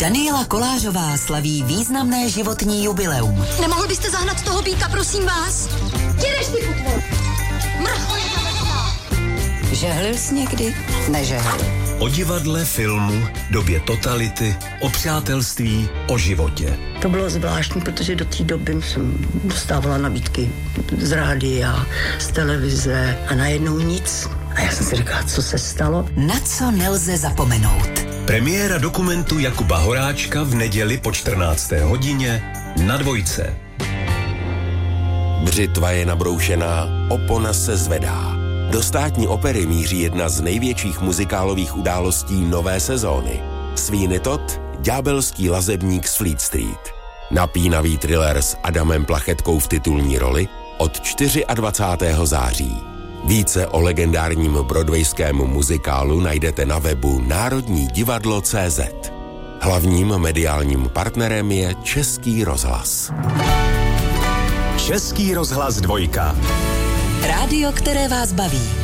Daniela Kolářová slaví významné životní jubileum. Nemohl byste zahnat toho býka, prosím vás? Jedeš ty kutvor! Mrchole zavesná! Žehlil jsi někdy? Nežehlil. O divadle, filmu, době totality, o přátelství, o životě. To bylo zvláštní, protože do té doby jsem dostávala nabídky z rádia, z televize a najednou nic. A já jsem si říkala, co se stalo? Na co nelze zapomenout. Premiéra dokumentu Jakuba Horáčka v neděli po 14. hodině na Dvojce. Břitva je nabroušená, opona se zvedá. Do Státní opery míří jedna z největších muzikálových událostí nové sezóny. Sweeney Todd, ďábelský lazebník z Fleet Street. Napínavý thriller s Adamem Plachetkou v titulní roli od 24. září. Více o legendárním broadwayském muzikálu najdete na webu národnidivadlo.cz. Hlavním mediálním partnerem je Český rozhlas. Český rozhlas 2. Rádio, které vás baví.